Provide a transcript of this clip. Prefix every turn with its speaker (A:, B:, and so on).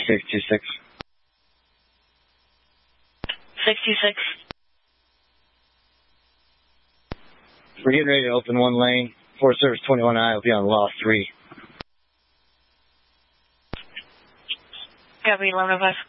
A: 626.
B: 626.
A: We're getting ready to open one lane. Forest Service 21I will be on Law 3.
B: Copy, 1105.